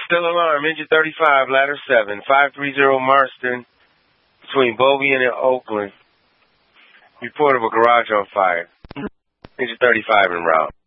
Still alarm, engine 35, ladder 7, 530 Marston, between Beaubien and Oakland. Report of a garage on fire. Engine 35 en route.